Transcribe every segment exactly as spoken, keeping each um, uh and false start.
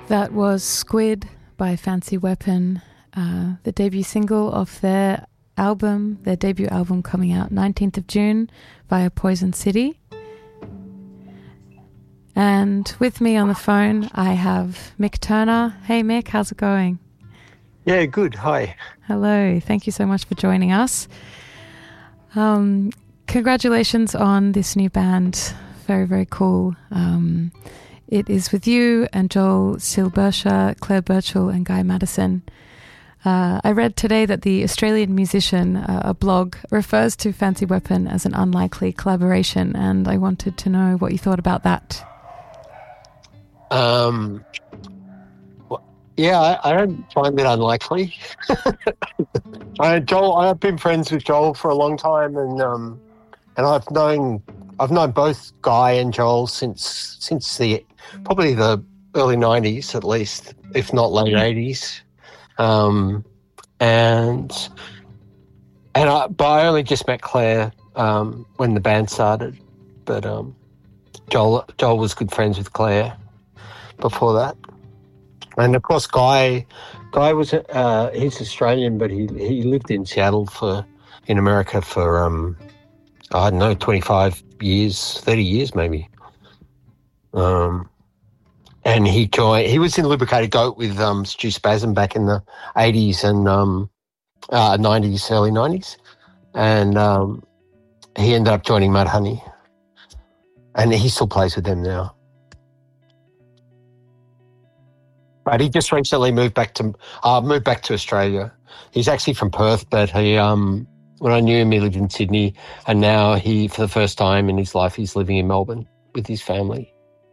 That was Squid by Fancy Weapon, uh, the debut single of their album, their debut album coming out nineteenth of June via Poison City. And with me on the phone, I have Mick Turner. Hey Mick, how's it going? Yeah, good. Hi. Hello. Thank you so much for joining us. Um, congratulations on this new band. Very, very cool. Um, it is with you and Joel Silbersha, Claire Birchall and Guy Madison. Uh, I read today that the Australian Musician, uh, a blog, refers to Fancy Weapon as an unlikely collaboration, and I wanted to know what you thought about that. Um, well, yeah, I, I don't find it unlikely. I, Joel, I've been friends with Joel for a long time, and um, and I've known I've known both Guy and Joel since since the probably the early nineties, at least, if not late eighties. Um, and and I, but I only just met Claire um, when the band started. But um, Joel Joel was good friends with Claire before that, and of course Guy Guy was uh, he's Australian, but he he lived in Seattle for in America for um, I don't know twenty-five years, thirty years maybe. Um, and he joined. He was in Lubricated Goat with um, Stu Spasm back in the eighties and um, uh, nineties, early nineties, and um, he ended up joining Mudhoney, and he still plays with them now. But he just recently moved back to uh, moved back to Australia. He's actually from Perth, but he um, when I knew him, he lived in Sydney, and now he, for the first time in his life, he's living in Melbourne with his family.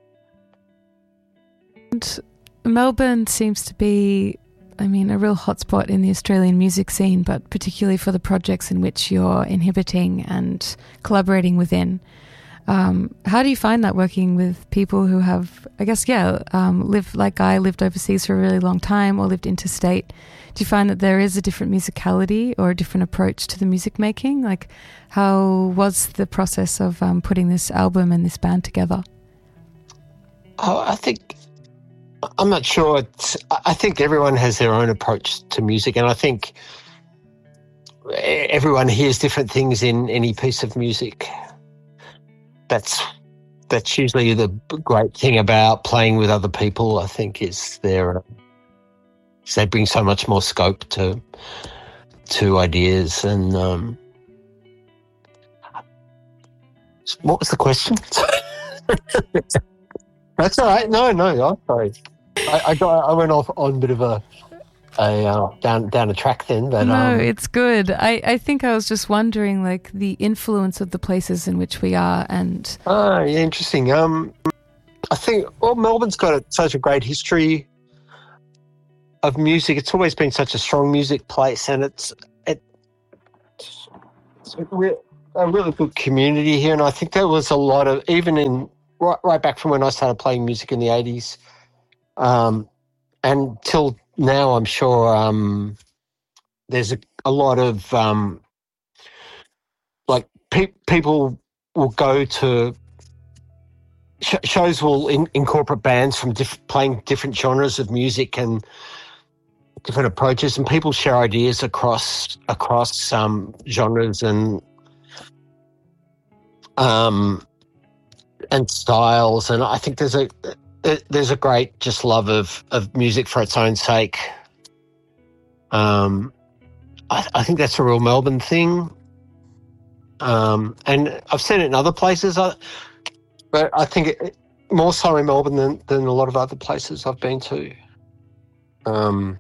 And Melbourne seems to be, I mean, a real hotspot in the Australian music scene, but particularly for the projects in which you're inhibiting and collaborating within. Um, how do you find that working with people who have, I guess, yeah, um, lived like Guy lived overseas for a really long time or lived interstate? Do you find that there is a different musicality or a different approach to the music making? Like, how was the process of um, putting this album and this band together? Oh, I think, I'm not sure. It's, I think everyone has their own approach to music, and I think everyone hears different things in any piece of music. That's that's usually the great thing about playing with other people, I think, is their they bring so much more scope to to ideas. And um, what was the question? That's all right. No, no, I'm sorry. I, I got I went off on a bit of a a uh, down down a track then. But no, um, it's good. I, I think I was just wondering, like, the influence of the places in which we are, and oh, yeah, interesting. Um, I think well, Melbourne's got a, such a great history of music. It's always been such a strong music place, and it's it, it's a really good community here. And I think there was a lot of, even in right, right back from when I started playing music in the eighties, um, and till now, I'm sure um, there's a, a lot of um, like pe- people will go to sh- shows will in- incorporate bands from diff- playing different genres of music and different approaches, and people share ideas across across um, genres and um, and styles. And I think there's a there's a great just love of, of music for its own sake. Um, I, I think that's a real Melbourne thing. Um, and I've seen it in other places, I, but I think it, more so in Melbourne than, than a lot of other places I've been to. Um,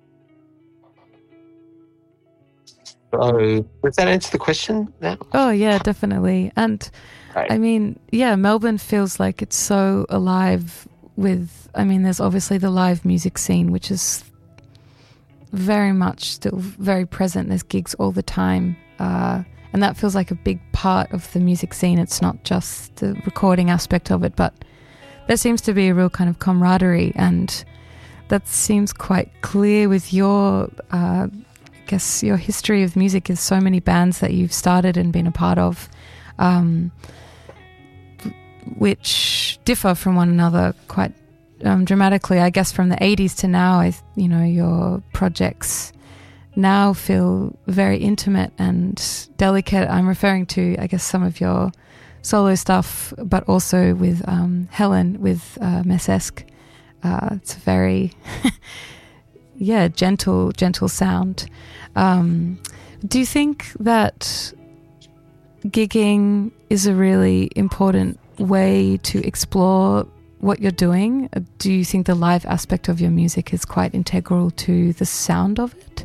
so does that answer the question now? oh yeah, definitely. And Right. I mean, yeah, Melbourne feels like it's so alive with, I mean, there's obviously the live music scene, which is very much still very present. There's gigs all the time. Uh, and that feels like a big part of the music scene. It's not just the recording aspect of it, but there seems to be a real kind of camaraderie, and that seems quite clear with your, uh, I guess, your history of music is so many bands that you've started and been a part of. Um, which differ from one another quite um, dramatically, I guess, from the eighties to now, I, you know, your projects now feel very intimate and delicate. I'm referring to, I guess, some of your solo stuff, but also with um, Helen, with uh, Mesesque. Uh, it's a very, yeah, gentle, gentle sound. Um, do you think that gigging is a really important way to explore what you're doing? Do you think the live aspect of your music is quite integral to the sound of it?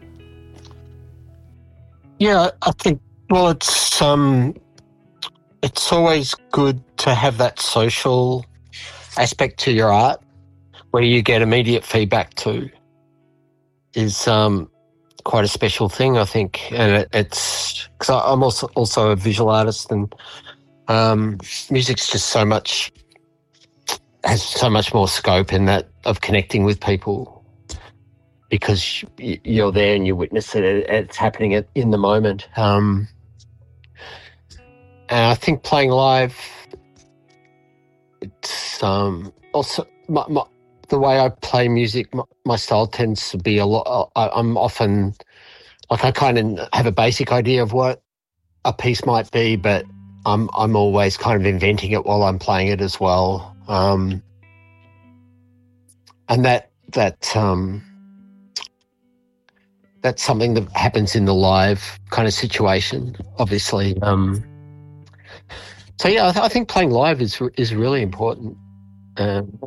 Yeah, I think, well, it's um, it's always good to have that social aspect to your art where you get immediate feedback to is um, quite a special thing, I think. And it, it's because I'm also, also a visual artist, and um, music's just so much, has so much more scope in that of connecting with people, because you're there and you witness it. It's happening in the moment. Um, and I think playing live, it's um, also my, my, the way I play music, my, my style tends to be a lot. I, I'm often, like, I kind of have a basic idea of what a piece might be, but I'm I'm always kind of inventing it while I'm playing it as well. Um, and that that um, that's something that happens in the live kind of situation, obviously. Um, so yeah, I, th- I think playing live is is really important. Um,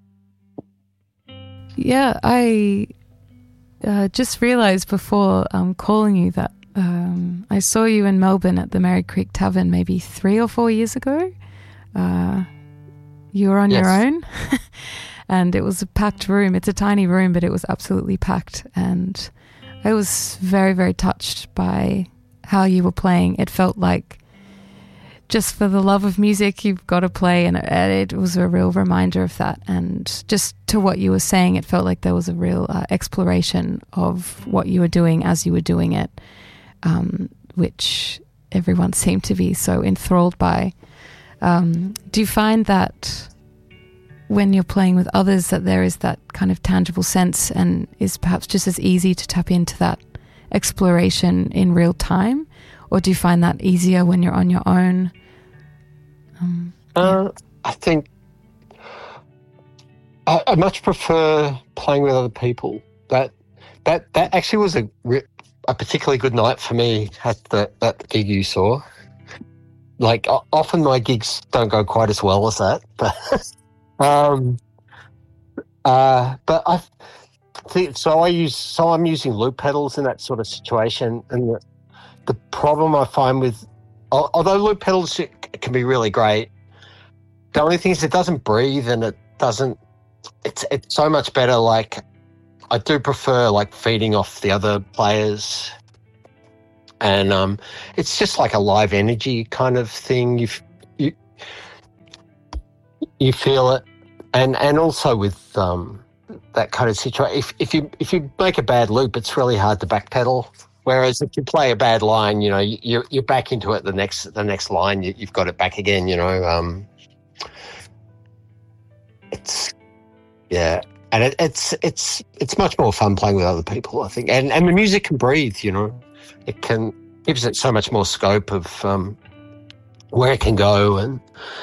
yeah, I uh, just realised before um, calling you that um, I saw you in Melbourne at the Merry Creek Tavern maybe three or four years ago. Uh, you were on yes. your own. And it was a packed room. It's a tiny room, but it was absolutely packed. And I was very, very touched by how you were playing. It felt like just for the love of music, you've got to play. And it was a real reminder of that. And just to what you were saying, it felt like there was a real uh, exploration of what you were doing as you were doing it, um, which everyone seemed to be so enthralled by. Um, do you find that when you're playing with others that there is that kind of tangible sense and is perhaps just as easy to tap into that exploration in real time? Or do you find that easier when you're on your own? Um, uh, yeah. I think I, I much prefer playing with other people. That that that actually was a a particularly good night for me at the that gig you saw. Like, often my gigs don't go quite as well as that, but um, uh, but I think so. I use so I'm using loop pedals in that sort of situation, and the, the problem I find with, although loop pedals can be really great, the only thing is it doesn't breathe and it doesn't. It's it's so much better. Like, I do prefer like feeding off the other players. And um, it's just like a live energy kind of thing. You you you feel it, and and also with um, that kind of situation. If if you if you make a bad loop, it's really hard to backpedal. Whereas if you play a bad line, you know, you you're back into it. The next the next line, you, you've got it back again. You know, um, it's yeah, and it, it's it's it's much more fun playing with other people, I think. And and the music can breathe. You know. It can gives it so much more scope of um, where it can go and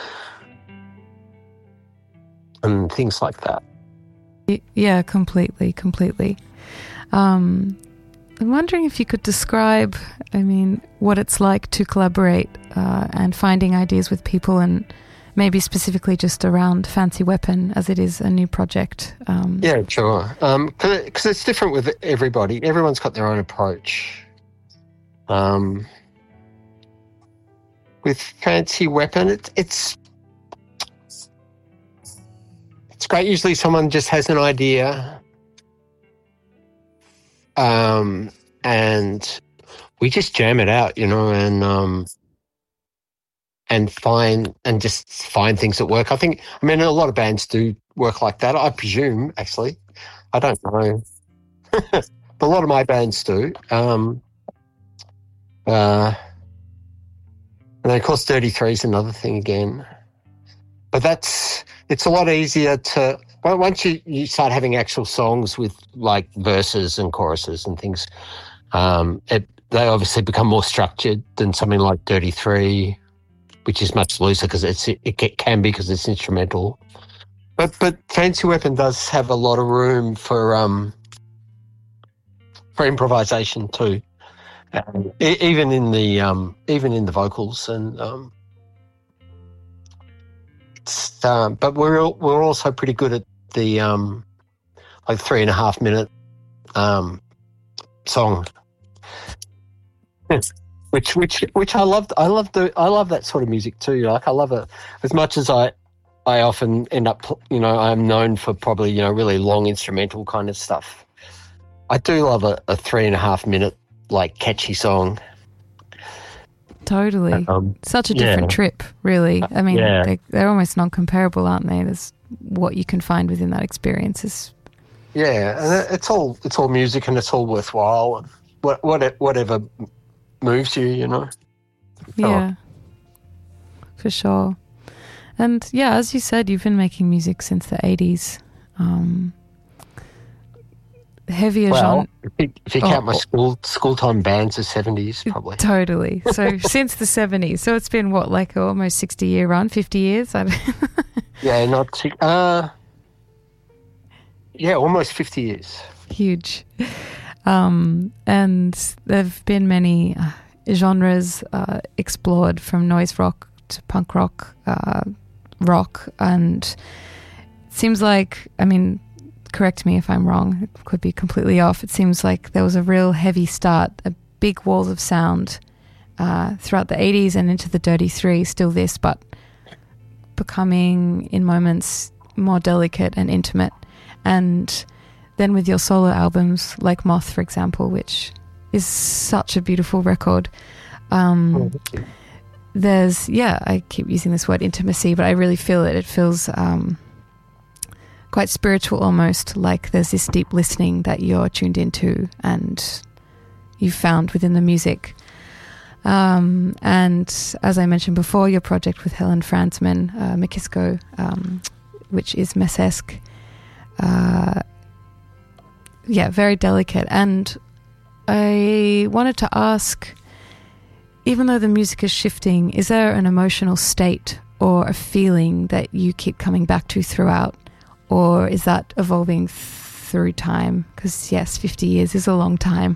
and things like that. Yeah, completely, completely. Um, I'm wondering if you could describe, I mean, what it's like to collaborate uh, and finding ideas with people, and maybe specifically just around Fancy Weapon, as it is a new project. Um, yeah, sure. Because um, it's different with everybody. Everyone's got their own approach. Um, with Fancy Weapon, it, it's it's great. Usually, someone just has an idea, um, and we just jam it out, you know, and um, and find and just find things that work. I think. I mean, a lot of bands do work like that. I presume, actually, I don't know, but a lot of my bands do. Um, Uh, and then, of course, thirty-three is another thing again. But that's, it's a lot easier to, But once you, you start having actual songs with like verses and choruses and things, um, it, they obviously become more structured than something like Dirty Three, which is much looser because it's it, it can be because it's instrumental. But but Fancy Weapon does have a lot of room for um for improvisation too, um, e- even in the um even in the vocals and um. It's, um, but we're we're also pretty good at the um like three and a half minute um song. Which, which, which I love. I love the. I love that sort of music too. Like I love it as much as I. I often end up, you know, I'm known for probably, you know, really long instrumental kind of stuff. I do love a, a three and a half minute, like catchy song. Totally, um, such a different yeah. trip, really. I mean, Yeah. they, they're almost non-comparable, aren't they? There's what you can find within that experience is. Yeah, and it- it's all it's all music and it's all worthwhile. And what what whatever moves you, you know. Yeah, for sure. And yeah, as you said, you've been making music since the eighties. Um, heavier Well, genre. if you, if you Oh, count my oh. school school time bands, the seventies probably. Totally. So since the seventies. So it's been what, like a almost sixty year run, fifty years? I don't Yeah, not too, uh, yeah, almost fifty years. Huge. Um, and there have been many uh, genres uh, explored, from noise rock to punk rock, uh, rock, and it seems like, I mean, correct me if I'm wrong, it could be completely off, it seems like there was a real heavy start, a big walls of sound uh, throughout the eighties and into the Dirty Three, still this, but becoming in moments more delicate and intimate. And then with your solo albums, like Moth, for example, which is such a beautiful record, um, there's, yeah, I keep using this word intimacy, but I really feel it. It feels um, quite spiritual almost, like there's this deep listening that you're tuned into and you've found within the music. Um, and as I mentioned before, your project with Helen Franzman, uh, Makisco, um, which is Mesesque, uh, yeah, very delicate. And I wanted to ask, even though the music is shifting, is there an emotional state or a feeling that you keep coming back to throughout? Or is that evolving th- through time? Because, yes, fifty years is a long time.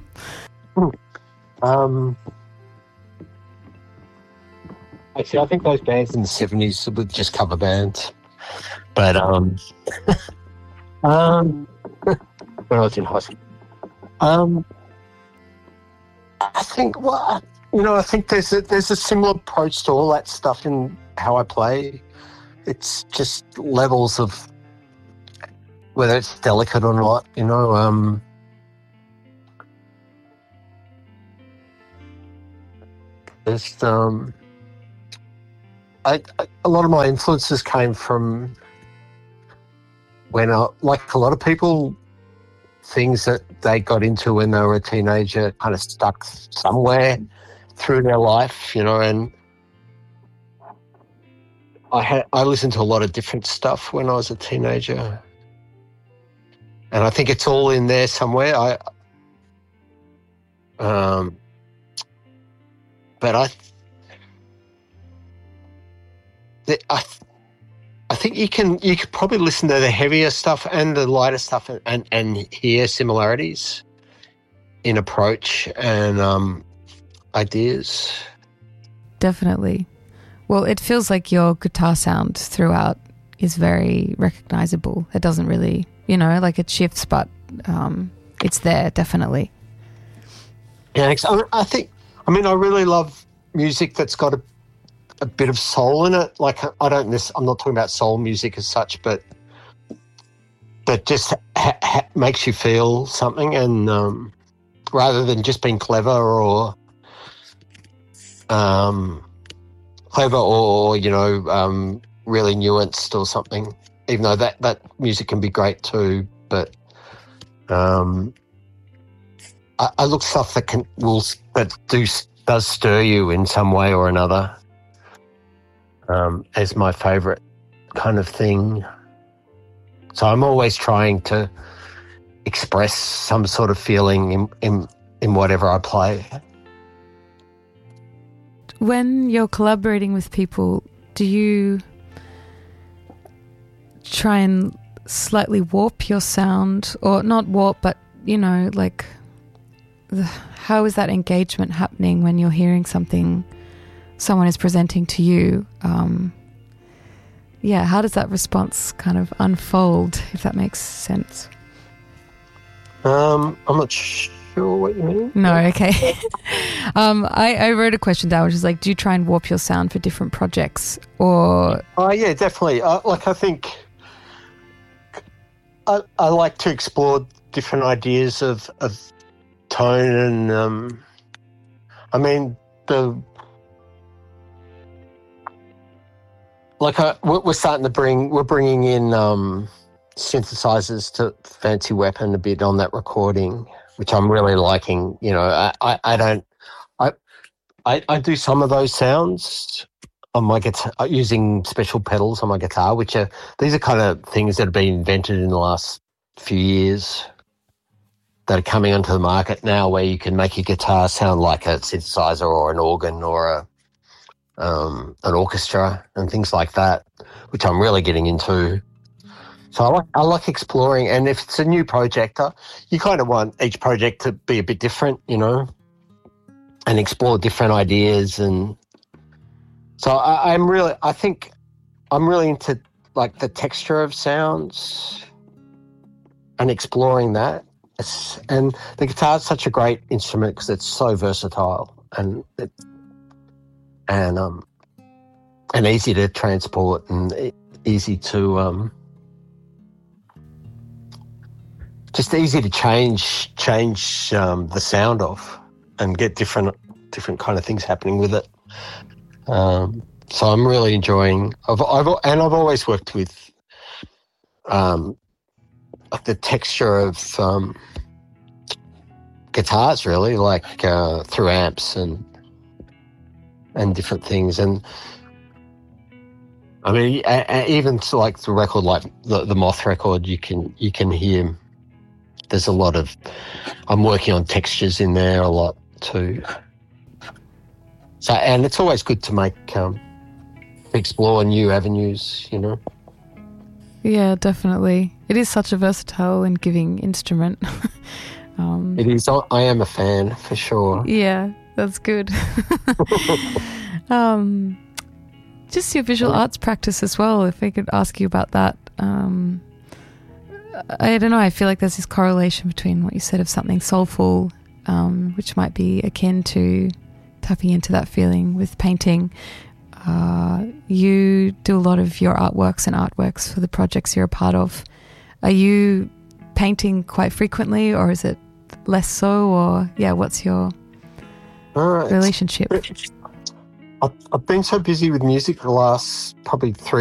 um, actually, I think those bands in the seventies were just cover bands. But um, um, when I was in high school, um, I think, well, you know, I think there's a, there's a similar approach to all that stuff in how I play. It's just levels of whether it's delicate or not, you know. Um, there's um, I, I, a lot of my influences came from when, I, like a lot of people, things that they got into when they were a teenager kind of stuck somewhere through their life, you know, and I had I listened to a lot of different stuff when I was a teenager, and I think it's all in there somewhere. I, um, but I, the, I, I think you can you could probably listen to the heavier stuff and the lighter stuff and and, and hear similarities in approach and um, ideas. Definitely. Well, it feels like your guitar sound throughout is very recognizable. It doesn't really, you know, like it shifts, but um, it's there, definitely. Yeah, I, I think, I mean, I really love music that's got a, a bit of soul in it. Like, I don't, this, I'm not talking about soul music as such, but that just ha- ha- makes you feel something, and um, rather than just being clever or um, clever or, you know, um, really nuanced or something, even though that, that music can be great too. But um, I, I look stuff that can will that do does stir you in some way or another um, as my favourite kind of thing. So I'm always trying to express some sort of feeling in, in, in whatever I play. When you're collaborating with people, do you try and slightly warp your sound, or not warp, but, you know, like, the, how is that engagement happening when you're hearing something someone is presenting to you? Um, yeah, how does that response kind of unfold, if that makes sense? Um, I'm not sure what you mean. No, okay. um, I, I wrote a question down, which is like, do you try and warp your sound for different projects, or? Oh, yeah, definitely. Uh, like, I think I, I like to explore different ideas of, of tone, and um, I mean, the like I, we're starting to bring we're bringing in um, synthesizers to Fancy Weapon a bit on that recording, which I'm really liking. You know, I, I, I don't I, I I do some of those sounds on my guitar using special pedals on my guitar, which are these are kind of things that have been invented in the last few years that are coming onto the market now, where you can make your guitar sound like a synthesizer or an organ or a um, an orchestra and things like that, which I'm really getting into. So I like I like exploring, and if it's a new project, uh, you kind of want each project to be a bit different, you know, and explore different ideas. And so I, I'm really, I think I'm really into like the texture of sounds and exploring that. It's, and the guitar is such a great instrument because it's so versatile and it, and um and easy to transport and easy to um just easy to change change um, the sound of and get different different kind of things happening with it. Um, so I'm really enjoying. I've, I've and I've always worked with um, the texture of um, guitars, really, like uh, through amps and and different things. And I mean, a, a, even to like the record, like the, the Moth record, you can you can hear. There's a lot of. I'm working on textures in there a lot too. So, and it's always good to make um, explore new avenues, you know. Yeah, definitely. It is such a versatile and giving instrument. um, it is. I am a fan for sure. Yeah, that's good. um, just your visual arts practice as well. If I could ask you about that. Um, I don't know. I feel like there's this correlation between what you said of something soulful, um, which might be akin to tapping into that feeling with painting. Uh, you do a lot of your artworks and artworks for the projects you're a part of. Are you painting quite frequently, or is it less so? Or yeah, what's your uh, relationship? I've, I've been so busy with music the last probably three